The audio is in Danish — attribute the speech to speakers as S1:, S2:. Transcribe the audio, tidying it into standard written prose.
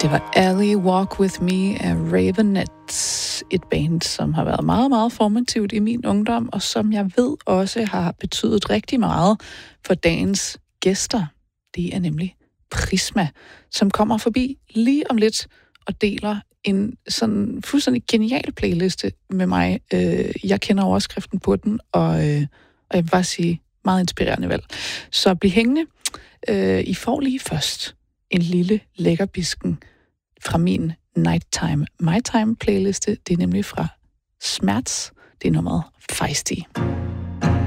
S1: Det var Ally Walk With Me af Ravenet, et band, som har været meget, meget formativt i min ungdom, og som jeg ved også har betydet rigtig meget for dagens gæster. Det er nemlig Prisma, som kommer forbi lige om lidt og deler en sådan fuldstændig genial playliste med mig. Jeg kender overskriften på den, og jeg vil bare sige, meget inspirerende valg. Så bliv hængende. I får lige først en lille lækkerbisken fra min Nighttime My Time playliste. Det er nemlig fra Smerts. Det er nummeret Feisty.